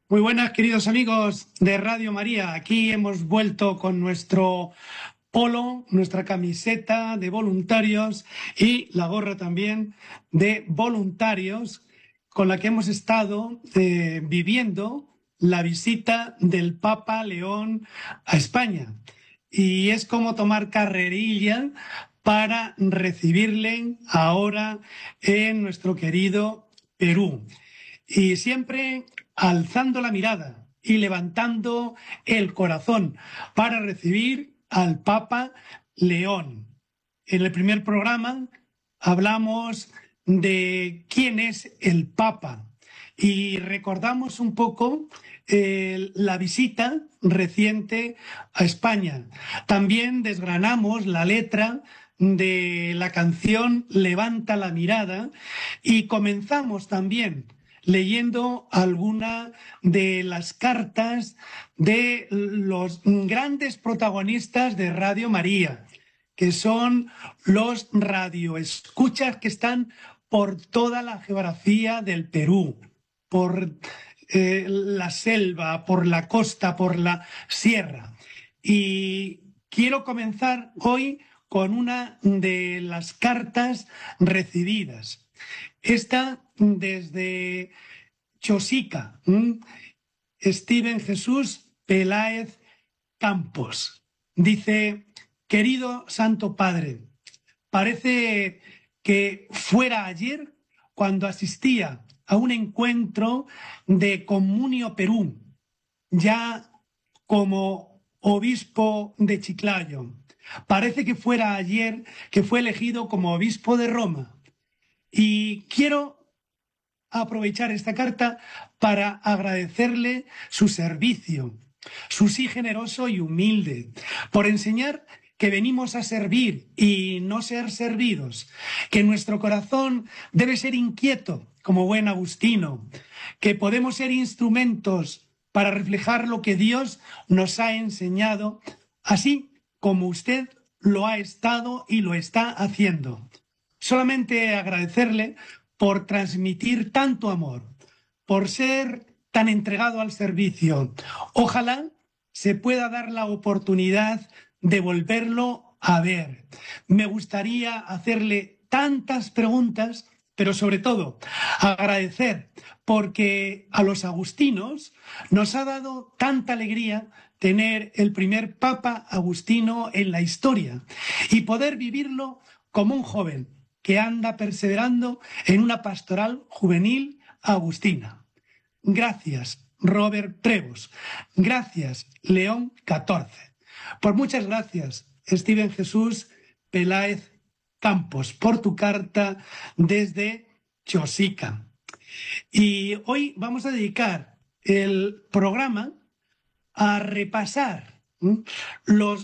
Muy buenas, queridos amigos de Radio María. Aquí hemos vuelto con nuestro polo, nuestra camiseta de voluntarios y la gorra también de voluntarios, con la que hemos estado viviendo la visita del Papa León a España. Y es como tomar carrerilla para recibirle ahora en nuestro querido Perú. Y siempre alzando la mirada y levantando el corazón para recibir al Papa León. En el primer programa hablamos de quién es el Papa y recordamos un poco la visita reciente a España. También desgranamos la letra de la canción Levanta la mirada y comenzamos también leyendo alguna de las cartas de los grandes protagonistas de Radio María, que son los radioescuchas que están por toda la geografía del Perú, por la selva, por la costa, por la sierra. Y quiero comenzar hoy con una de las cartas recibidas. Esta desde Chosica, Steven Jesús Peláez Campos. Dice: querido Santo Padre, parece que fuera ayer cuando asistía a un encuentro de Comunio Perú, ya como obispo de Chiclayo. Parece que fuera ayer que fue elegido como obispo de Roma. Y quiero aprovechar esta carta para agradecerle su servicio, su sí generoso y humilde, por enseñar que venimos a servir y no ser servidos, que nuestro corazón debe ser inquieto como buen agustino, que podemos ser instrumentos para reflejar lo que Dios nos ha enseñado, así como usted lo ha estado y lo está haciendo. Solamente agradecerle por transmitir tanto amor, por ser tan entregado al servicio. Ojalá se pueda dar la oportunidad de volverlo a ver. Me gustaría hacerle tantas preguntas, pero sobre todo agradecer, porque a los agustinos nos ha dado tanta alegría tener el primer Papa agustino en la historia y poder vivirlo como un joven que anda perseverando en una pastoral juvenil agustina. Gracias, Robert Prevost. Gracias, León XIV. Por muchas gracias, Steven Jesús Peláez Campos, por tu carta desde Chosica. Y hoy vamos a dedicar el programa a repasar los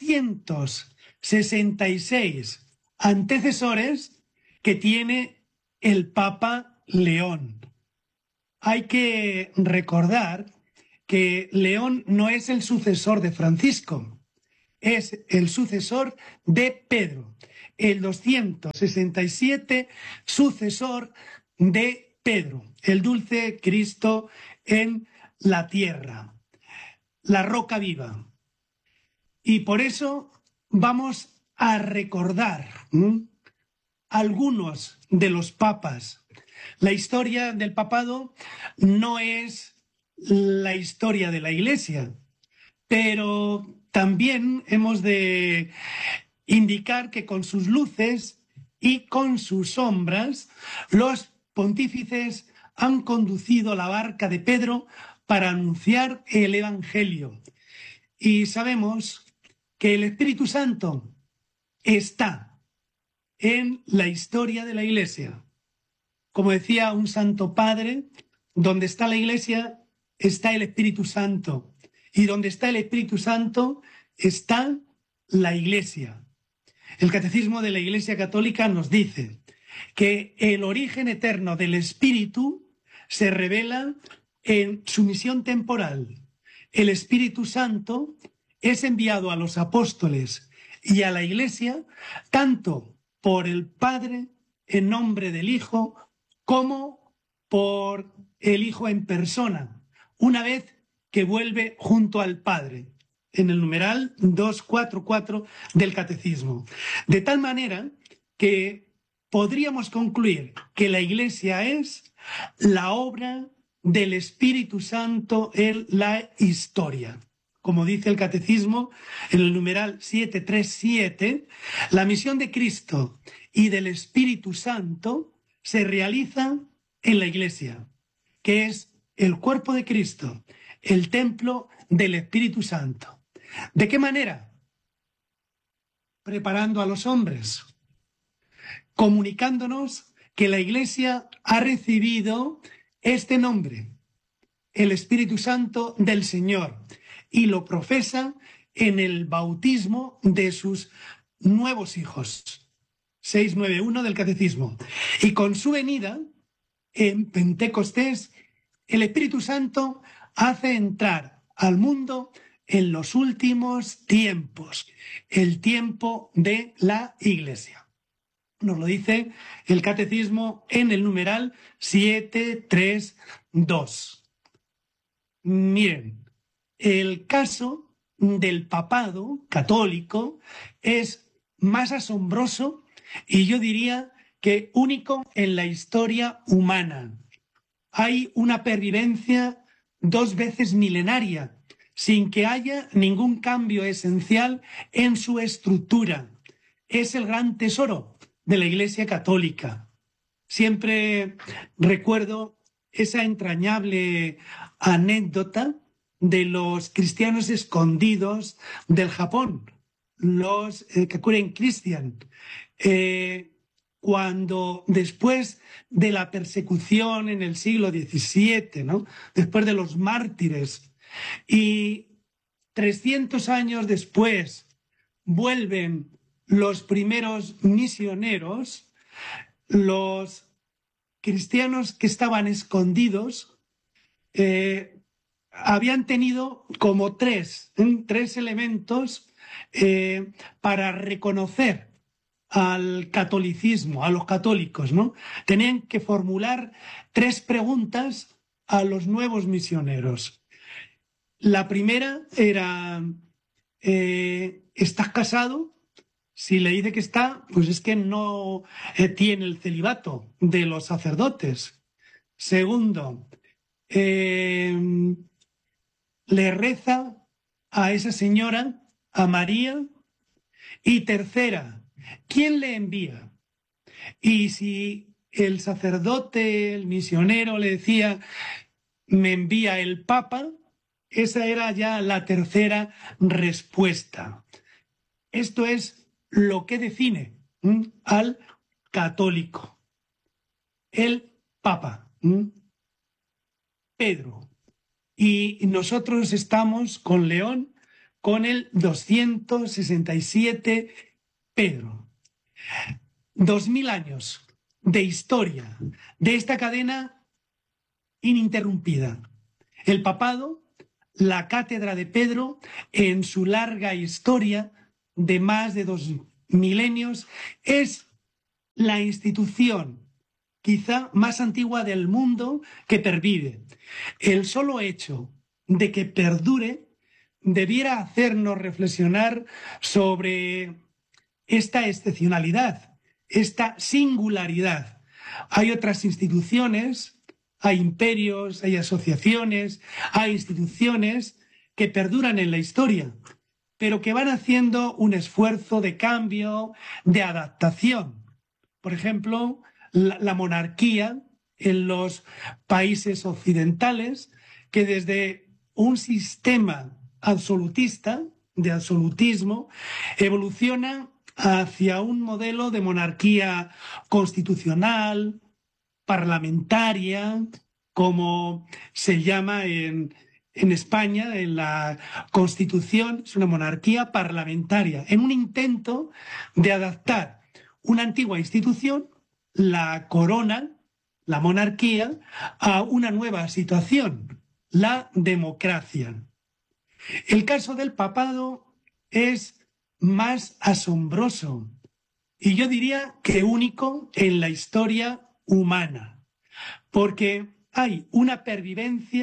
266 antecesores que tiene el Papa León. Hay que recordar que León no es el sucesor de Francisco, es el sucesor de Pedro, el 267 sucesor de Pedro, el dulce Cristo en la tierra, la roca viva. Y por eso vamos a recordar algunos de los papas. La historia del papado no es la historia de la Iglesia, pero también hemos de indicar que con sus luces y con sus sombras, los pontífices han conducido la barca de Pedro para anunciar el Evangelio. Y sabemos que el Espíritu Santo está en la historia de la Iglesia. Como decía un santo padre, donde está la Iglesia está el Espíritu Santo. Y donde está el Espíritu Santo está la Iglesia. El Catecismo de la Iglesia Católica nos dice que el origen eterno del Espíritu se revela en su misión temporal. El Espíritu Santo es enviado a los apóstoles y a la Iglesia tanto por el Padre en nombre del Hijo como por el Hijo en persona, una vez que vuelve junto al Padre, en el numeral 244 del Catecismo. De tal manera que podríamos concluir que la Iglesia es la obra del Espíritu Santo en la historia. Como dice el Catecismo en el numeral 737, la misión de Cristo y del Espíritu Santo se realiza en la Iglesia, que es el cuerpo de Cristo, el templo del Espíritu Santo. ¿De qué manera? Preparando a los hombres, comunicándonos que la Iglesia ha recibido este nombre, el Espíritu Santo del Señor, y lo profesa en el bautismo de sus nuevos hijos. 691 del Catecismo. Y con su venida, en Pentecostés, el Espíritu Santo hace entrar al mundo en los últimos tiempos, el tiempo de la Iglesia. Nos lo dice el Catecismo en el numeral 732. Miren, el caso del papado católico es más asombroso y yo diría que único en la historia humana. Hay una pervivencia 2 veces milenaria, sin que haya ningún cambio esencial en su estructura. Es el gran tesoro de la Iglesia Católica. Siempre recuerdo esa entrañable anécdota de los cristianos escondidos del Japón, los Kakuren Christian, cuando después de la persecución en el siglo XVII, ¿no? Después de los mártires, y 300 años después vuelven los primeros misioneros, los cristianos que estaban escondidos habían tenido como tres elementos para reconocer al catolicismo, a los católicos, ¿no? Tenían que formular 3 preguntas a los nuevos misioneros. La primera era, ¿estás casado? Si le dice que está, pues es que no tiene el celibato de los sacerdotes. Segundo, le reza a esa señora, a María. Y tercera, ¿quién le envía? Y si el sacerdote, el misionero le decía, me envía el Papa, esa era ya la tercera respuesta. Esto es lo que define al católico. El Papa, Pedro. Y nosotros estamos con León con el 267 Pedro. 2000 años de historia de esta cadena ininterrumpida. El papado, la cátedra de Pedro, en su larga historia de más de 2 milenios, es la institución quizá más antigua del mundo que pervive. El solo hecho de que perdure debiera hacernos reflexionar sobre esta excepcionalidad, esta singularidad. Hay otras instituciones, hay imperios, hay asociaciones, hay instituciones que perduran en la historia, pero que van haciendo un esfuerzo de cambio, de adaptación. Por ejemplo, la monarquía en los países occidentales, que desde un sistema absolutista, de absolutismo, evoluciona hacia un modelo de monarquía constitucional, parlamentaria, como se llama en España, en la Constitución, es una monarquía parlamentaria, en un intento de adaptar una antigua institución, la corona, la monarquía, a una nueva situación, la democracia. El caso del papado es más asombroso y yo diría que único en la historia humana, porque hay una pervivencia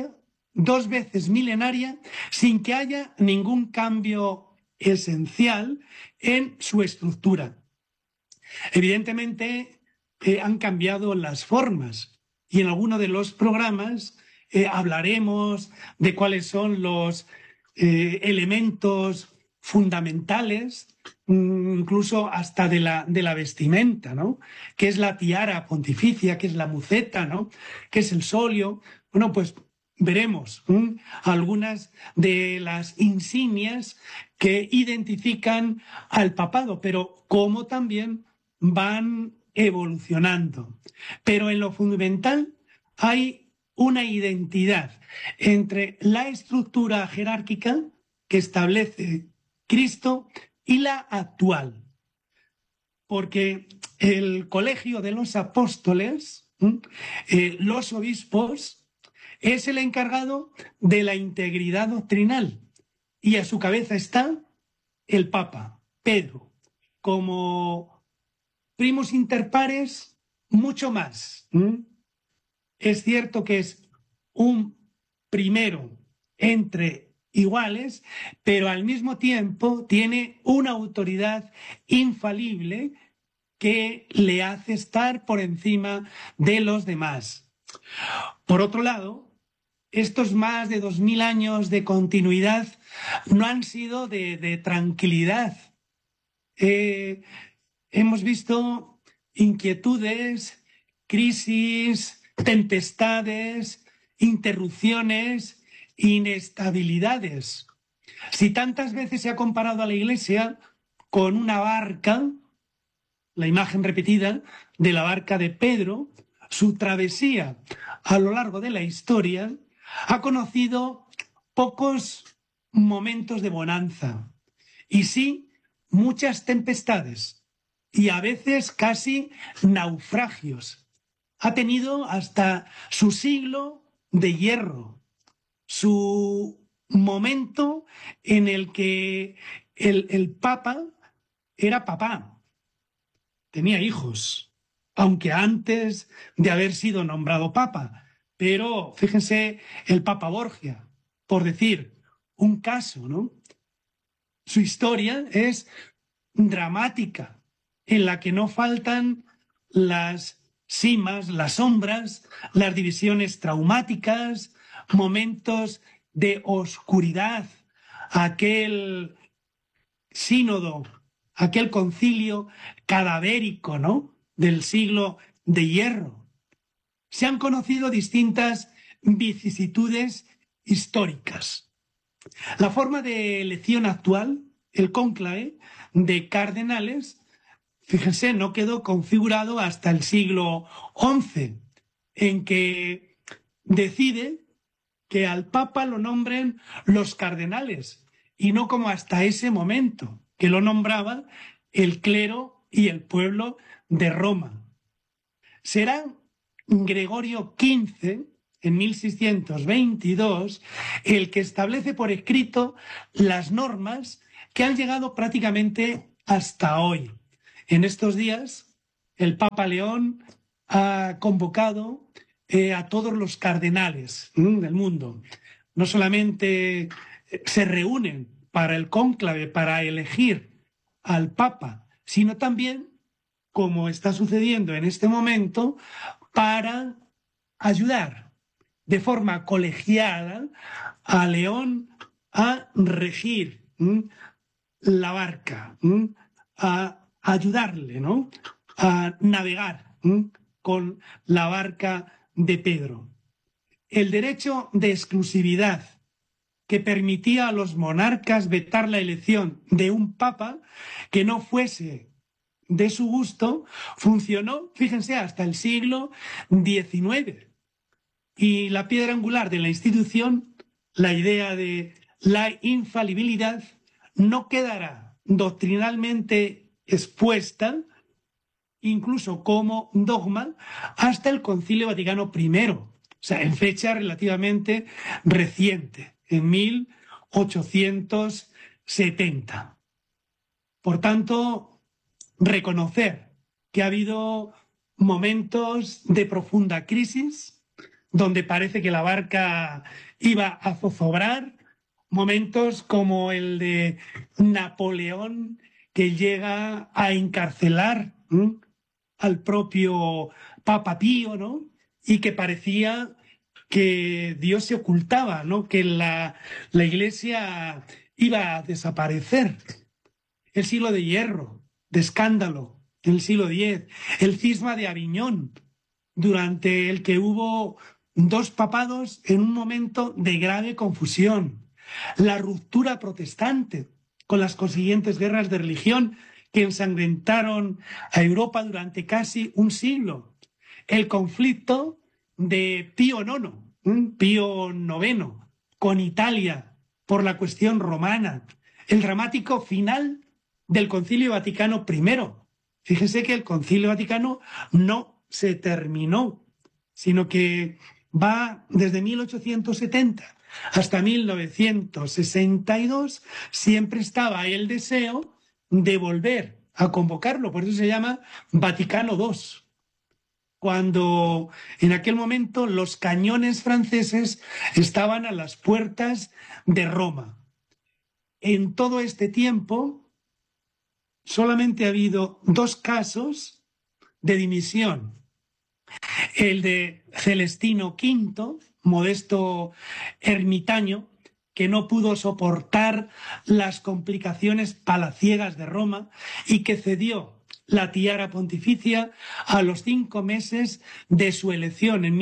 2 veces milenaria, sin que haya ningún cambio esencial en su estructura. Evidentemente, han cambiado las formas y en alguno de los programas hablaremos de cuáles son los elementos fundamentales, incluso hasta de la vestimenta, ¿no? ¿Qué es la tiara pontificia? ¿Qué es la muceta? ¿No? ¿Qué es el solio? Bueno, pues veremos algunas de las insignias que identifican al papado, pero cómo también van evolucionando. Pero en lo fundamental hay una identidad entre la estructura jerárquica que establece Cristo y la actual. Porque el colegio de los apóstoles, los obispos, es el encargado de la integridad doctrinal y a su cabeza está el Papa, Pedro, como primus inter pares, mucho más. Es cierto que es un primero entre iguales, pero al mismo tiempo tiene una autoridad infalible que le hace estar por encima de los demás. Por otro lado, estos más de 2000 años de continuidad no han sido de tranquilidad. Hemos visto inquietudes, crisis, tempestades, interrupciones, inestabilidades. Si tantas veces se ha comparado a la Iglesia con una barca, la imagen repetida de la barca de Pedro, su travesía a lo largo de la historia ha conocido pocos momentos de bonanza y sí muchas tempestades y a veces casi naufragios. Ha tenido hasta su siglo de hierro, su momento en el que el Papa era papá, tenía hijos, aunque antes de haber sido nombrado Papa. Pero fíjense el Papa Borgia, por decir un caso, ¿no? Su historia es dramática, en la que no faltan las simas, las sombras, las divisiones traumáticas, momentos de oscuridad, aquel sínodo, aquel concilio cadavérico, ¿no? Del siglo de hierro. Se han conocido distintas vicisitudes históricas. La forma de elección actual, el cónclave de cardenales, fíjense, no quedó configurado hasta el siglo XI, en que decide que al Papa lo nombren los cardenales, y no como hasta ese momento, que lo nombraba el clero y el pueblo de Roma. Será Gregorio XV, en 1622, el que establece por escrito las normas que han llegado prácticamente hasta hoy. En estos días, el Papa León ha convocado a todos los cardenales del mundo. No solamente se reúnen para el cónclave, para elegir al Papa, sino también, como está sucediendo en este momento, para ayudar de forma colegiada a León a regir la barca, a ayudarle, ¿no? A navegar con la barca de Pedro. El derecho de exclusividad que permitía a los monarcas vetar la elección de un papa que no fuese de su gusto, funcionó, fíjense, hasta el siglo XIX. Y la piedra angular de la institución, la idea de la infalibilidad, no quedará doctrinalmente expuesta, incluso como dogma, hasta el Concilio Vaticano I, o sea, en fecha relativamente reciente, en 1870. Por tanto, reconocer que ha habido momentos de profunda crisis, donde parece que la barca iba a zozobrar, momentos como el de Napoleón, que llega a encarcelar al propio Papa Pío, ¿no? Y que parecía que Dios se ocultaba, ¿no? Que la Iglesia iba a desaparecer. El siglo de hierro, de escándalo, en el siglo X, el cisma de Aviñón, durante el que hubo dos papados en un momento de grave confusión, la ruptura protestante con las consiguientes guerras de religión que ensangrentaron a Europa durante casi un siglo, el conflicto de Pío IX, Pío IX, con Italia por la cuestión romana, el dramático final del Concilio Vaticano I. Fíjense que el Concilio Vaticano no se terminó, sino que va desde 1870 hasta 1962, siempre estaba el deseo de volver a convocarlo, por eso se llama Vaticano II, cuando en aquel momento los cañones franceses estaban a las puertas de Roma. En todo este tiempo solamente ha habido dos casos de dimisión. El de Celestino V, modesto ermitaño, que no pudo soportar las complicaciones palaciegas de Roma y que cedió la tiara pontificia a los 5 meses de su elección en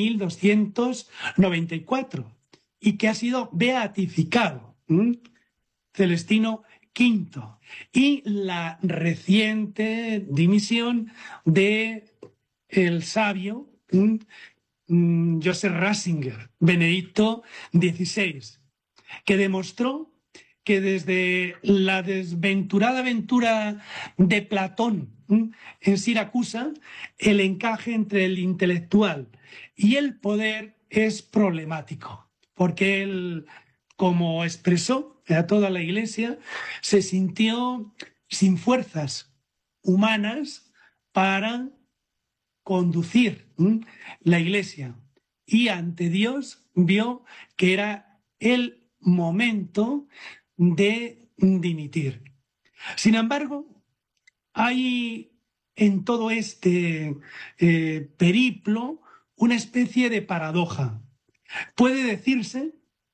1294 y que ha sido beatificado. Celestino V. Y la reciente dimisión de el sabio Joseph Ratzinger, Benedicto XVI, que demostró que desde la desventurada aventura de Platón en Siracusa, el encaje entre el intelectual y el poder es problemático, porque él, como expresó a toda la Iglesia, se sintió sin fuerzas humanas para conducir la Iglesia y ante Dios vio que era el momento de dimitir. Sin embargo, hay en todo este periplo una especie de paradoja. Puede decirse,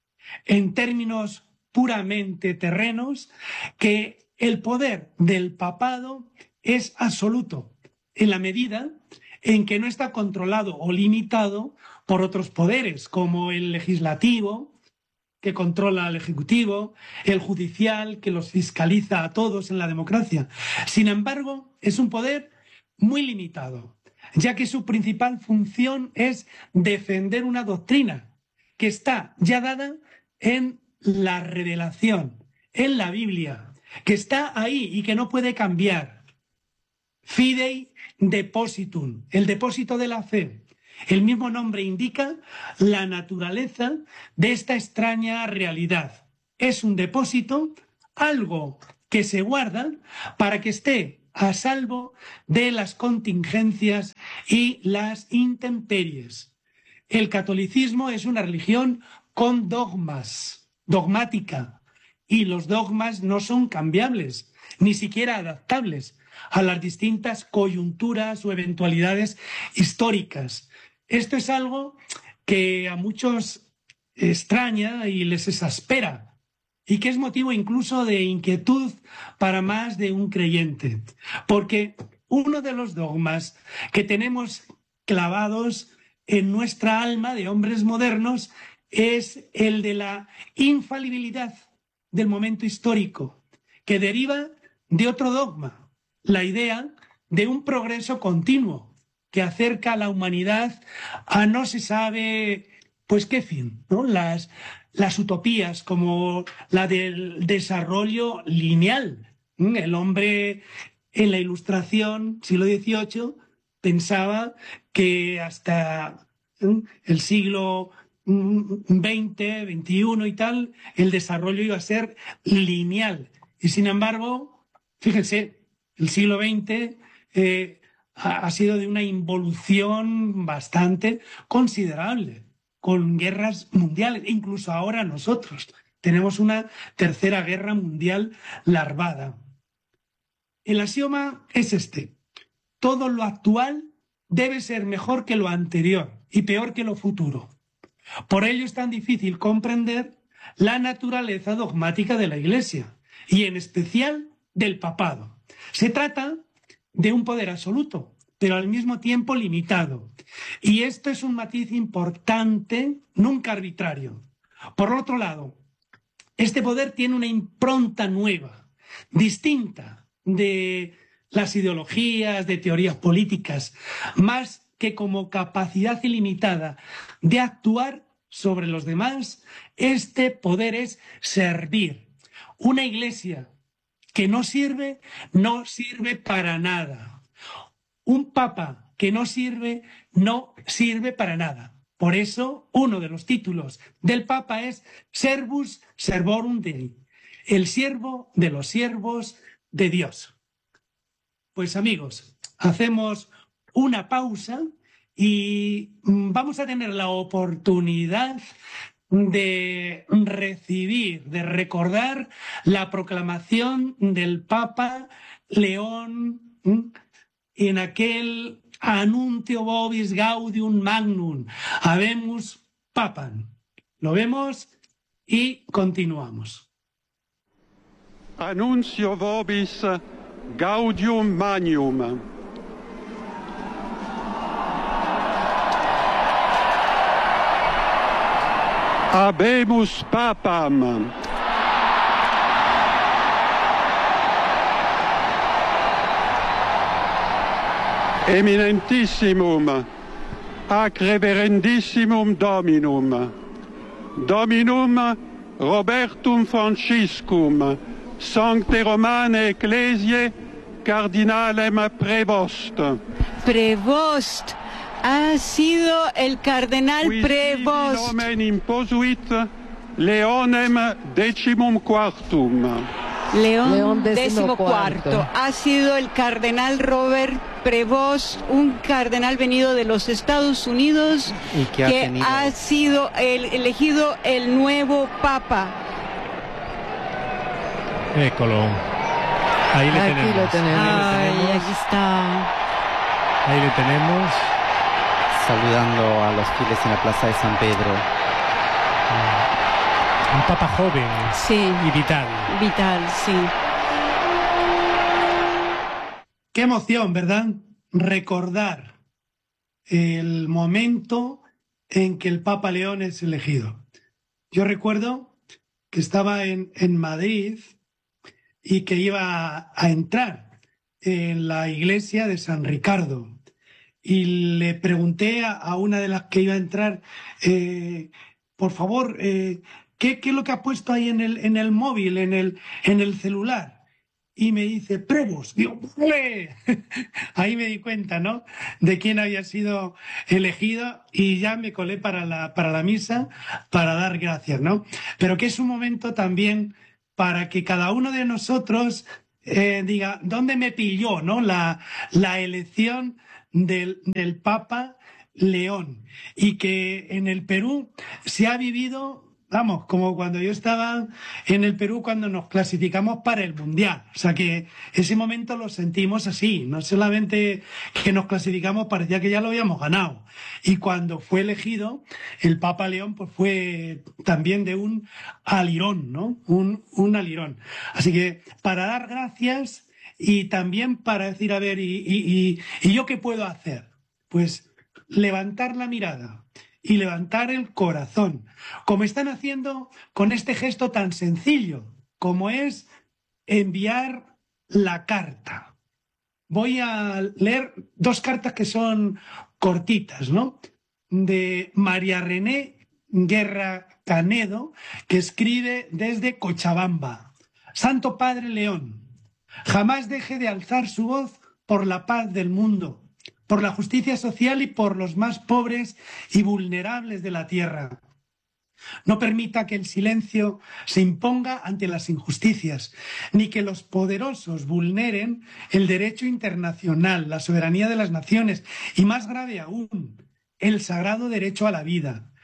en términos puramente terrenos, que el poder del papado es absoluto en la medida en que no está controlado o limitado por otros poderes, como el legislativo, que controla al Ejecutivo, el judicial, que los fiscaliza a todos en la democracia. Sin embargo, es un poder muy limitado, ya que su principal función es defender una doctrina que está ya dada en la revelación, en la Biblia, que está ahí y que no puede cambiar. Fidei depositum, el depósito de la fe. El mismo nombre indica la naturaleza de esta extraña realidad. Es un depósito, algo que se guarda para que esté a salvo de las contingencias y las intemperies. El catolicismo es una religión con dogmas, dogmática, y los dogmas no son cambiables, ni siquiera adaptables a las distintas coyunturas o eventualidades históricas. Esto es algo que a muchos extraña y les exaspera y que es motivo incluso de inquietud para más de un creyente, porque uno de los dogmas que tenemos clavados en nuestra alma de hombres modernos es el de la infalibilidad del momento histórico, que deriva de otro dogma, la idea de un progreso continuo que acerca a la humanidad a no se sabe pues qué fin, ¿no? Las utopías como la del desarrollo lineal. El hombre en la Ilustración, siglo XVIII, pensaba que hasta el siglo XX, XXI y tal, el desarrollo iba a ser lineal. Y sin embargo, fíjense, el siglo XX ha sido de una involución bastante considerable. con guerras mundiales, incluso ahora nosotros tenemos una tercera guerra mundial larvada. El axioma es este: todo lo actual debe ser mejor que lo anterior y peor que lo futuro. Por ello es tan difícil comprender la naturaleza dogmática de la Iglesia y en especial del papado. Se trata de un poder absoluto, pero al mismo tiempo limitado. Y esto es un matiz importante, nunca arbitrario. Por otro lado, este poder tiene una impronta nueva, distinta de las ideologías, de teorías políticas, más que como capacidad ilimitada de actuar sobre los demás. Este poder es servir. Una iglesia que no sirve para nada. Un papa que no sirve para nada. Por eso, uno de los títulos del papa es Servus Servorum Dei, el siervo de los siervos de Dios. Pues amigos, hacemos una pausa y vamos a tener la oportunidad de recibir, de recordar la proclamación del Papa León en aquel Annuncio Vobis Gaudium Magnum, Habemus Papam. Lo vemos y continuamos. Annuncio Vobis Gaudium Magnum. Habemus Papam. Eminentissimum, ac reverendissimum Dominum, Dominum Robertum Franciscum, Sancte Romane Ecclesiae, Cardinalem Prevost. Prevost ha sido el cardenal Prevost. Nomen imposuit Leonem Decimum Quartum. León XIV ha sido el cardenal Robert Prevost, un cardenal venido de los Estados Unidos y que ha sido elegido el nuevo papa. Écolo. Ahí le tenemos. Lo tenemos. Ay, aquí está. Ahí le tenemos. Saludando a los fieles en la plaza de San Pedro. Un papa joven, sí, y vital. Vital, sí. Qué emoción, ¿verdad? Recordar el momento en que el Papa León es elegido. Yo recuerdo que estaba en Madrid y que iba a entrar en la iglesia de San Ricardo. Y le pregunté a una de las que iba a entrar, por favor, ¿qué es lo que ha puesto ahí en el móvil, en el celular? Y me dice, Prevost. Digo, ¡ole! Ahí me di cuenta, ¿no?, de quién había sido elegido y ya me colé para la misa para dar gracias, ¿no? Pero que es un momento también para que cada uno de nosotros diga, ¿dónde me pilló, no?, la elección del Papa León, y que en el Perú se ha vivido, vamos, como cuando yo estaba en el Perú cuando nos clasificamos para el Mundial. O sea que ese momento lo sentimos así, no solamente que nos clasificamos, parecía que ya lo habíamos ganado. Y cuando fue elegido el Papa León, pues fue también de un alirón, ¿no? Un alirón. Así que para dar gracias y también para decir, a ver, ¿y yo qué puedo hacer? Pues levantar la mirada y levantar el corazón, como están haciendo con este gesto tan sencillo, como es enviar la carta. Voy a leer dos cartas que son cortitas, ¿no?, de María René Guerra Canedo, que escribe desde Cochabamba. Santo Padre León, jamás deje de alzar su voz por la paz del mundo, por la justicia social y por los más pobres y vulnerables de la tierra. No permita que el silencio se imponga ante las injusticias, ni que los poderosos vulneren el derecho internacional, la soberanía de las naciones y, más grave aún, el sagrado derecho a la vida.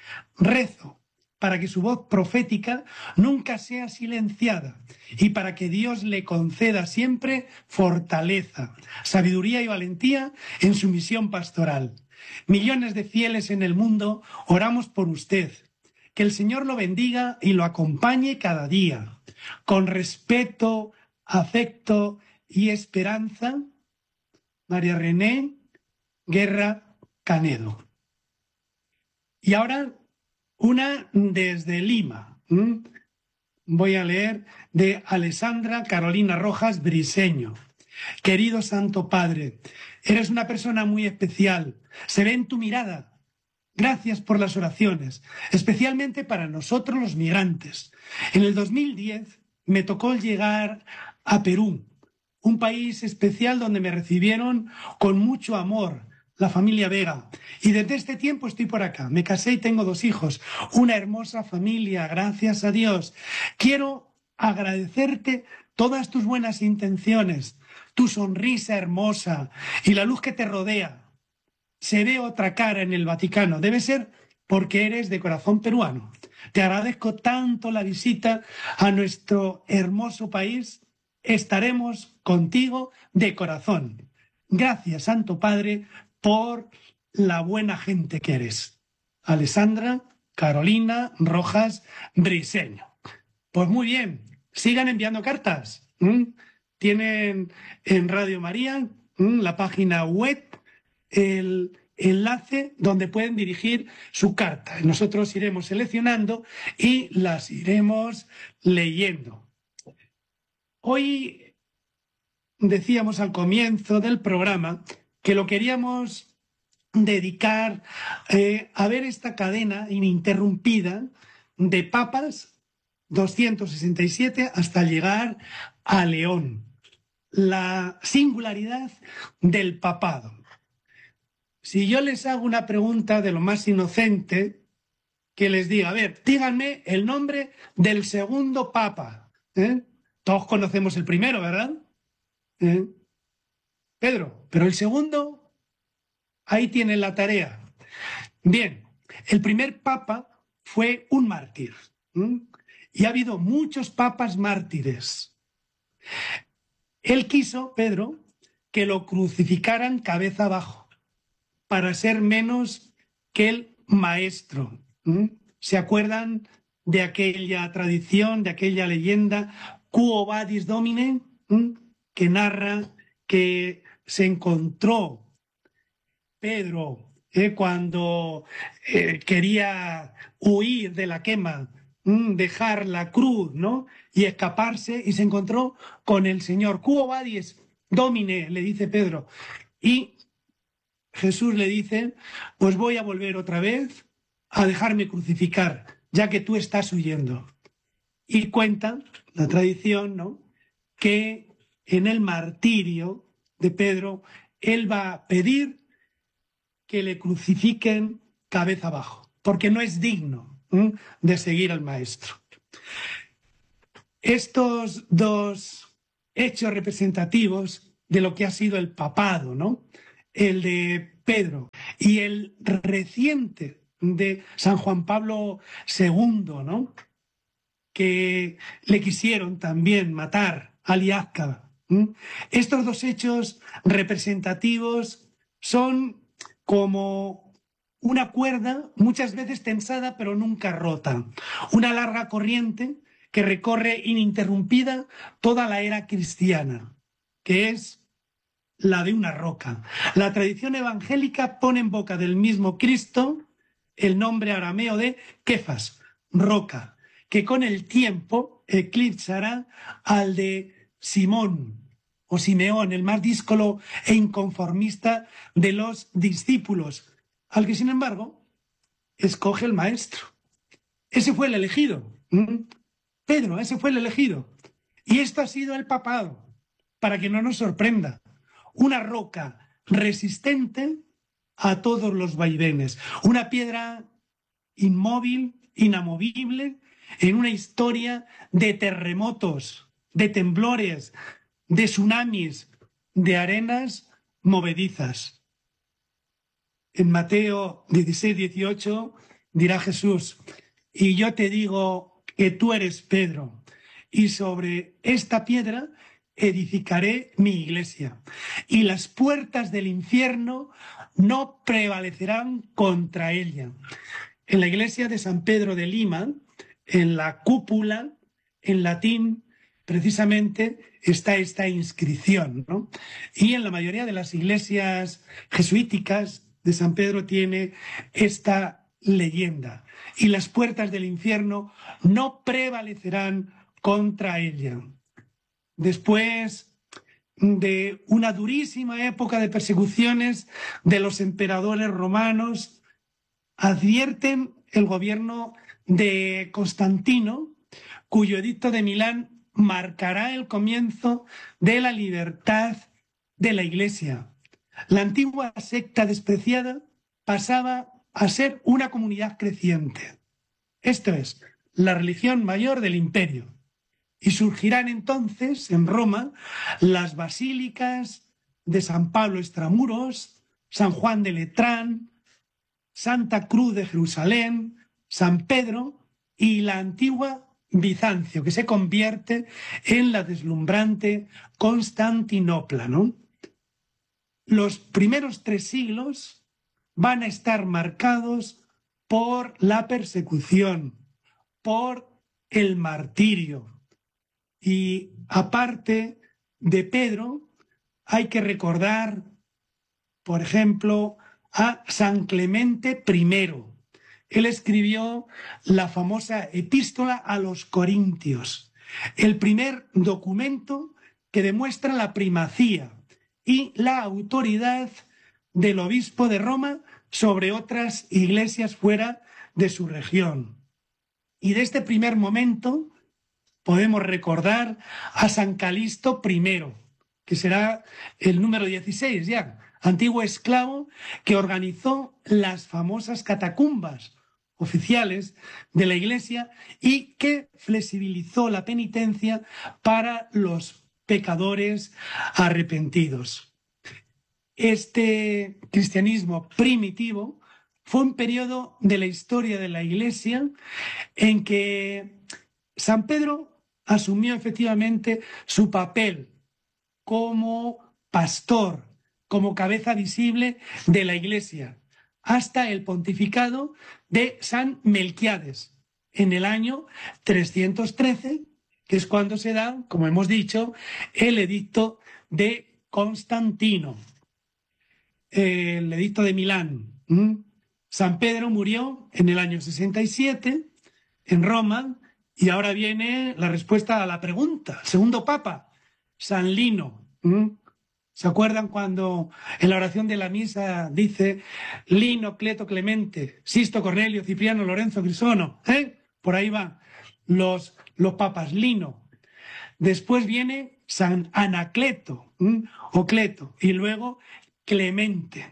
Rezo para que su voz profética nunca sea silenciada y para que Dios le conceda siempre fortaleza, sabiduría y valentía en su misión pastoral. Millones de fieles en el mundo oramos por usted. Que el Señor lo bendiga y lo acompañe cada día. Con respeto, afecto y esperanza, María René Guerra Canedo. Y ahora una desde Lima. Voy a leer de Alessandra Carolina Rojas Briseño. Querido Santo Padre, eres una persona muy especial. Se ve en tu mirada. Gracias por las oraciones, especialmente para nosotros los migrantes. En el 2010 me tocó llegar a Perú, un país especial donde me recibieron con mucho amor, la familia Vega. Y desde este tiempo estoy por acá. Me casé y tengo 2 hijos, una hermosa familia, gracias a Dios. Quiero agradecerte todas tus buenas intenciones, tu sonrisa hermosa y la luz que te rodea. Se ve otra cara en el Vaticano. Debe ser porque eres de corazón peruano. Te agradezco tanto la visita a nuestro hermoso país. Estaremos contigo de corazón. Gracias, Santo Padre, por la buena gente que eres. Alessandra Carolina Rojas Briseño. Pues muy bien, sigan enviando cartas. Tienen en Radio María la página web, el enlace donde pueden dirigir su carta. Nosotros iremos seleccionando y las iremos leyendo. Hoy decíamos al comienzo del programa que lo queríamos dedicar a ver esta cadena ininterrumpida de papas, 267 hasta llegar a León. La singularidad del papado. Si yo les hago una pregunta de lo más inocente, que les diga, a ver, díganme el nombre del segundo papa. Todos conocemos el primero, ¿verdad? Pedro, pero el segundo, ahí tienen la tarea. Bien, el primer papa fue un mártir. Y ha habido muchos papas mártires. Él quiso, Pedro, que lo crucificaran cabeza abajo, para ser menos que el maestro. ¿Se acuerdan de aquella tradición, de aquella leyenda, Quo Vadis Domine, que narra que se encontró Pedro cuando quería huir de la quema, dejar la cruz, ¿no? Y escaparse, y se encontró con el Señor. Quo Vadis Domine, le dice Pedro. Y Jesús le dice, pues voy a volver otra vez a dejarme crucificar, ya que tú estás huyendo. Y cuenta la tradición, ¿no?, que en el martirio de Pedro, él va a pedir que le crucifiquen cabeza abajo, porque no es digno de seguir al maestro. Estos 2 hechos representativos de lo que ha sido el papado, ¿no?, el de Pedro y el reciente de San Juan Pablo II, ¿no?, que le quisieron también matar, Aliasca. Estos 2 hechos representativos son como una cuerda muchas veces tensada pero nunca rota, una larga corriente que recorre ininterrumpida toda la era cristiana, que es la de una roca. La tradición evangélica pone en boca del mismo Cristo el nombre arameo de Kefas, roca, que con el tiempo eclipsará al de Simón o Simeón, el más díscolo e inconformista de los discípulos, al que sin embargo escoge el maestro. Ese fue el elegido. Pedro, ese fue el elegido. Y esto ha sido el papado, para que no nos sorprenda. Una roca resistente a todos los vaivenes, una piedra inmóvil, inamovible, en una historia de terremotos, de temblores, de tsunamis, de arenas movedizas. En Mateo 16, 18 dirá Jesús, y yo te digo que tú eres Pedro, y sobre esta piedra edificaré mi iglesia, y las puertas del infierno no prevalecerán contra ella. En la iglesia de San Pedro de Lima, en la cúpula, en latín, precisamente está esta inscripción, ¿no? Y en la mayoría de las iglesias jesuíticas de San Pedro tiene esta leyenda. Y las puertas del infierno no prevalecerán contra ella. Después de una durísima época de persecuciones de los emperadores romanos, advierten el gobierno de Constantino, cuyo edicto de Milán marcará el comienzo de la libertad de la Iglesia. La antigua secta despreciada pasaba a ser una comunidad creciente. Esto es, la religión mayor del imperio. Y surgirán entonces en Roma las basílicas de San Pablo Extramuros, San Juan de Letrán, Santa Cruz de Jerusalén, San Pedro y la antigua Bizancio, que se convierte en la deslumbrante Constantinopla, ¿no? Los primeros 3 siglos van a estar marcados por la persecución, por el martirio. Y aparte de Pedro, hay que recordar, por ejemplo, a San Clemente I. Él escribió la famosa Epístola a los Corintios, el primer documento que demuestra la primacía y la autoridad del obispo de Roma sobre otras iglesias fuera de su región. Y de este primer momento podemos recordar a San Calixto I, que será el número 16 ya, antiguo esclavo que organizó las famosas catacumbas oficiales de la Iglesia y que flexibilizó la penitencia para los pecadores arrepentidos. Este cristianismo primitivo fue un periodo de la historia de la Iglesia en que San Pedro asumió efectivamente su papel como pastor, como cabeza visible de la Iglesia, hasta el pontificado de San Melquiades, en el año 313, que es cuando se da, como hemos dicho, el edicto de Constantino, el edicto de Milán. San Pedro murió en el año 67 en Roma, y ahora viene la respuesta a la pregunta. Segundo papa, San Lino. ¿Se acuerdan cuando en la oración de la misa dice Lino, Cleto, Clemente, Sisto, Cornelio, Cipriano, Lorenzo, Crisono? Por ahí van los papas. Lino. Después viene San Anacleto o Cleto y luego Clemente.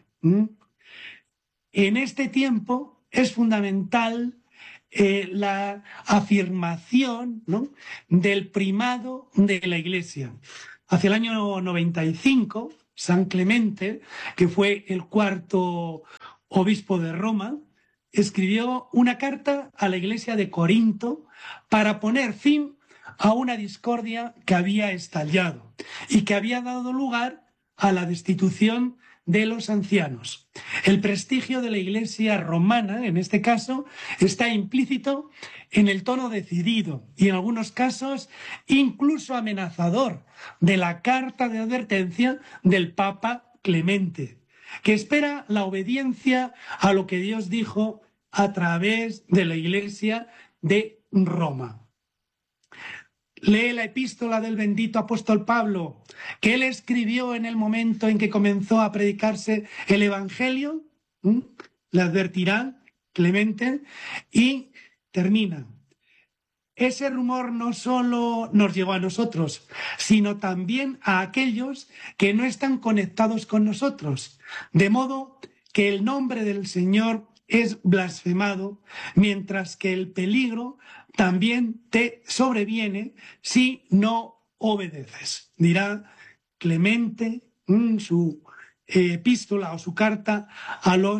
En este tiempo es fundamental la afirmación, ¿no?, del primado de la Iglesia. Hacia el año 95, San Clemente, que fue el 4º obispo de Roma, escribió una carta a la Iglesia de Corinto para poner fin a una discordia que había estallado y que había dado lugar a la destitución de los ancianos. El prestigio de la Iglesia romana, en este caso, está implícito en el tono decidido y en algunos casos incluso amenazador de la carta de advertencia del Papa Clemente, que espera la obediencia a lo que Dios dijo a través de la Iglesia de Roma. Lee la epístola del bendito apóstol Pablo, que él escribió en el momento en que comenzó a predicarse el Evangelio. Le advertirá Clemente y termina. Ese rumor no solo nos llegó a nosotros, sino también a aquellos que no están conectados con nosotros, de modo que el nombre del Señor es blasfemado, mientras que el peligro también te sobreviene si no obedeces. Dirá Clemente en su epístola o su carta a los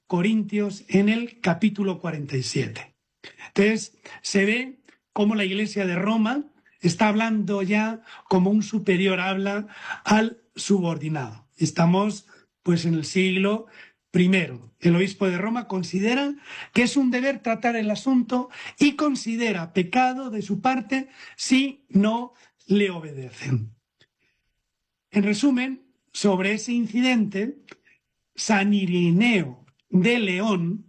Corintios en el capítulo 47. Entonces, se ve cómo la Iglesia de Roma está hablando ya como un superior habla al subordinado. Estamos pues en el siglo I. El obispo de Roma considera que es un deber tratar el asunto y considera pecado de su parte si no le obedecen. En resumen, sobre ese incidente, San Ireneo de León,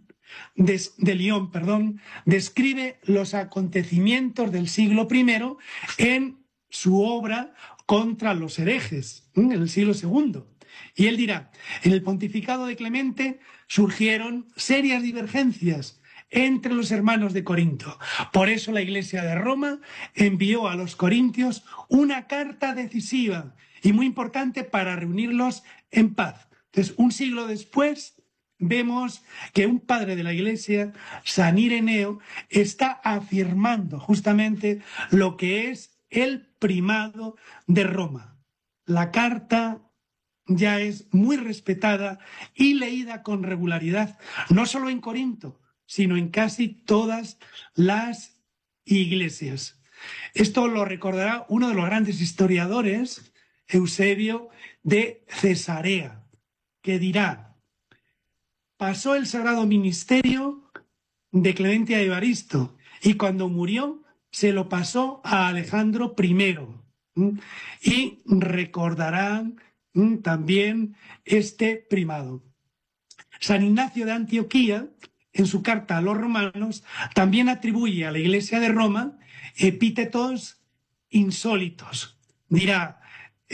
describe los acontecimientos del siglo I en su obra Contra los herejes, en el siglo II. Y él dirá, en el pontificado de Clemente surgieron serias divergencias entre los hermanos de Corinto. Por eso la Iglesia de Roma envió a los corintios una carta decisiva y muy importante para reunirlos en paz. Entonces, un siglo después, vemos que un padre de la Iglesia, San Ireneo, está afirmando justamente lo que es el primado de Roma. La carta ya es muy respetada y leída con regularidad, no solo en Corinto, sino en casi todas las iglesias. Esto lo recordará uno de los grandes historiadores, Eusebio de Cesarea, que dirá: pasó el sagrado ministerio de Clemente a Evaristo y cuando murió se lo pasó a Alejandro I. Y recordarán también este primado. San Ignacio de Antioquía, en su carta a los romanos, también atribuye a la Iglesia de Roma epítetos insólitos. Dirá,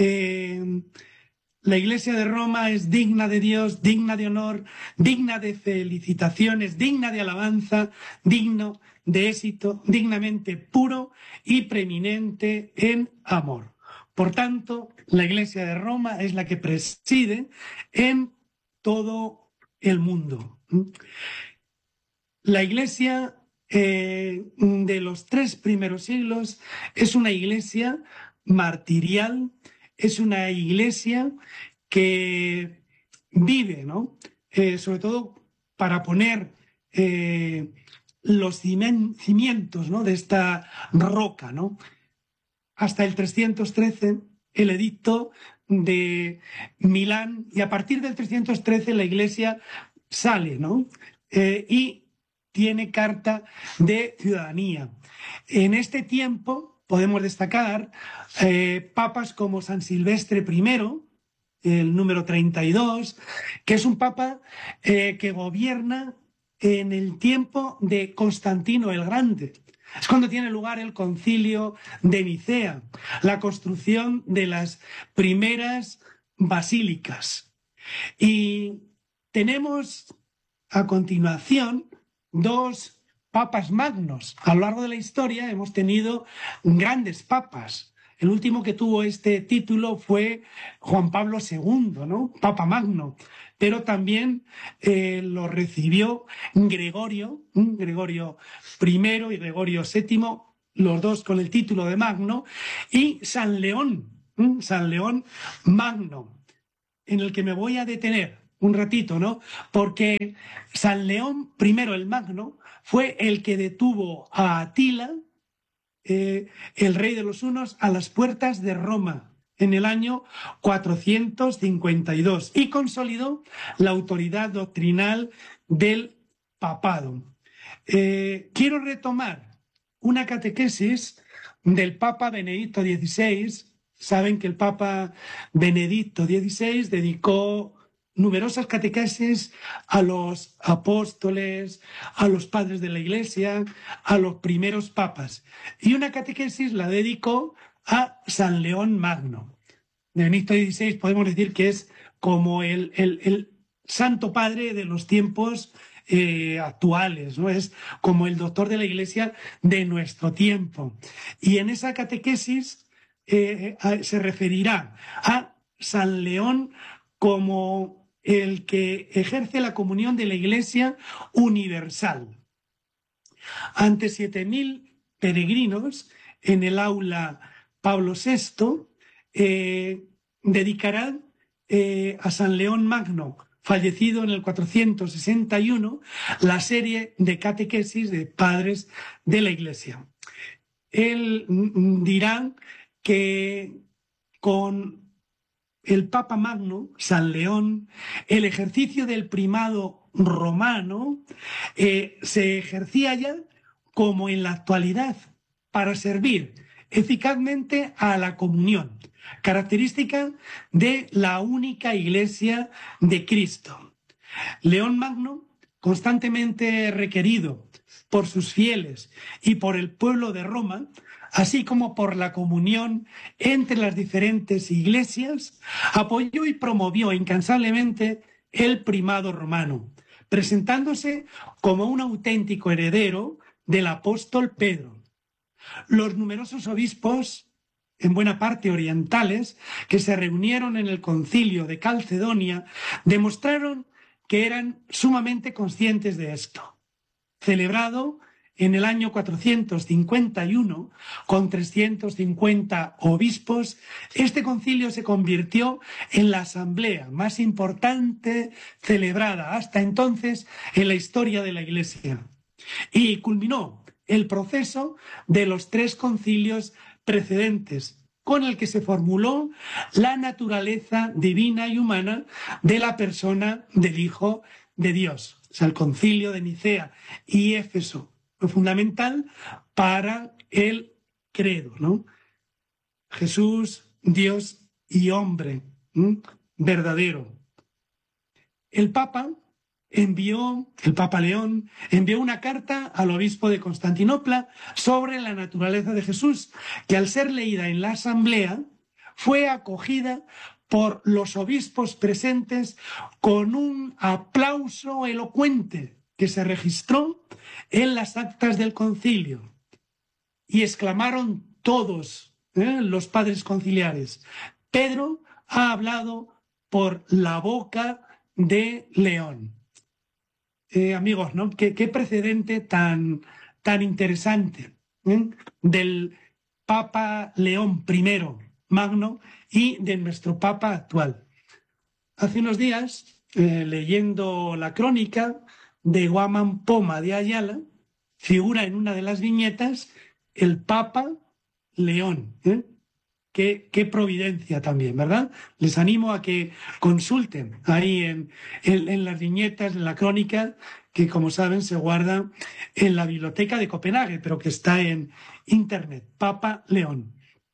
la Iglesia de Roma es digna de Dios, digna de honor, digna de felicitaciones, digna de alabanza, digno de éxito, dignamente puro y preeminente en amor. Por tanto, la Iglesia de Roma es la que preside en todo el mundo. La Iglesia de los 3 primeros siglos es una Iglesia martirial, es una Iglesia que vive, ¿no? Sobre todo para poner los cimientos, ¿no?, de esta roca, ¿no? Hasta el 313, el edicto de Milán, y a partir del 313 la Iglesia sale, ¿no? Y tiene carta de ciudadanía. En este tiempo podemos destacar papas como San Silvestre I, el número 32, que es un papa que gobierna en el tiempo de Constantino el Grande. Es cuando tiene lugar el concilio de Nicea, la construcción de las primeras basílicas. Y tenemos a continuación 2 papas magnos. A lo largo de la historia hemos tenido grandes papas. El último que tuvo este título fue Juan Pablo II, ¿no? Papa Magno. Pero también lo recibió Gregorio I y Gregorio VII, los 2 con el título de Magno, y San León Magno, en el que me voy a detener un ratito, ¿no? Porque San León I el Magno fue el que detuvo a Atila, el rey de los hunos, a las puertas de Roma en el año 452 y consolidó la autoridad doctrinal del papado. Quiero retomar una catequesis del Papa Benedicto XVI. Saben que el Papa Benedicto XVI dedicó numerosas catequesis a los apóstoles, a los padres de la Iglesia, a los primeros papas. Y una catequesis la dedicó a San León Magno. Benedicto XVI podemos decir que es como el santo padre de los tiempos actuales, ¿no? Es como el doctor de la Iglesia de nuestro tiempo. Y en esa catequesis se referirá a San León como el que ejerce la comunión de la Iglesia universal. Ante 7.000 peregrinos en el aula Pablo VI dedicarán a San León Magno fallecido en el 461, la serie de catequesis de padres de la Iglesia. Él dirá que con el Papa Magno, San León, el ejercicio del primado romano se ejercía ya como en la actualidad para servir eficazmente a la comunión, característica de la única Iglesia de Cristo. León Magno, constantemente requerido por sus fieles y por el pueblo de Roma, así como por la comunión entre las diferentes iglesias, apoyó y promovió incansablemente el primado romano, presentándose como un auténtico heredero del apóstol Pedro. Los numerosos obispos, en buena parte orientales, que se reunieron en el concilio de Calcedonia, demostraron que eran sumamente conscientes de esto. Celebrado en el año 451, con 350 obispos, este concilio se convirtió en la asamblea más importante celebrada hasta entonces en la historia de la Iglesia y culminó el proceso de los 3 concilios precedentes, con el que se formuló la naturaleza divina y humana de la persona del Hijo de Dios. O sea, el concilio de Nicea y Éfeso fue fundamental para el credo, ¿no? Jesús, Dios y hombre, verdadero. El Papa León envió una carta al obispo de Constantinopla sobre la naturaleza de Jesús, que al ser leída en la asamblea fue acogida por los obispos presentes con un aplauso elocuente que se registró en las actas del concilio. Y exclamaron todos los padres conciliares: Pedro ha hablado por la boca de León. Amigos, ¿no? ¿Qué precedente tan interesante del Papa León I Magno y de nuestro Papa actual. Hace unos días, leyendo la crónica de Guamán Poma de Ayala, figura en una de las viñetas el Papa León. Qué providencia también, ¿verdad? Les animo a que consulten ahí en las viñetas, en la crónica, que como saben se guarda en la biblioteca de Copenhague, pero que está en internet, Papa León.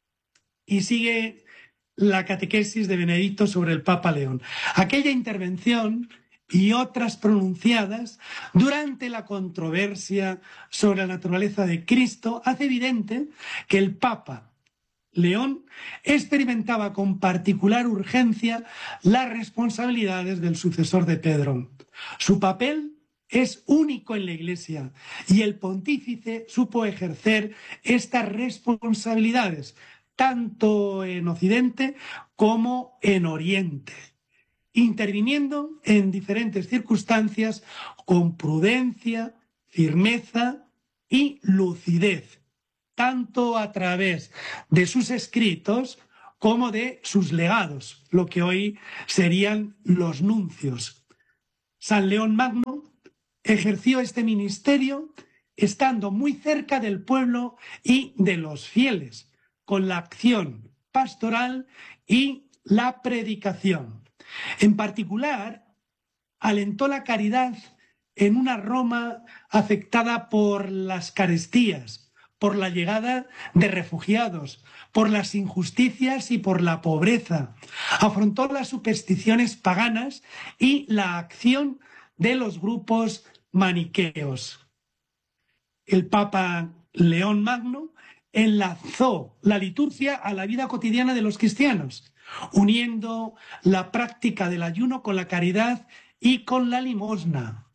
Y sigue la catequesis de Benedicto sobre el Papa León. Aquella intervención y otras pronunciadas durante la controversia sobre la naturaleza de Cristo hace evidente que el Papa León experimentaba con particular urgencia las responsabilidades del sucesor de Pedro. Su papel es único en la Iglesia y el pontífice supo ejercer estas responsabilidades tanto en Occidente como en Oriente, interviniendo en diferentes circunstancias con prudencia, firmeza y lucidez, tanto a través de sus escritos como de sus legados, lo que hoy serían los nuncios. San León Magno ejerció este ministerio estando muy cerca del pueblo y de los fieles, con la acción pastoral y la predicación. En particular, alentó la caridad en una Roma afectada por las carestías, por la llegada de refugiados, por las injusticias y por la pobreza. Afrontó las supersticiones paganas y la acción de los grupos maniqueos. El Papa León Magno enlazó la liturgia a la vida cotidiana de los cristianos, uniendo la práctica del ayuno con la caridad y con la limosna.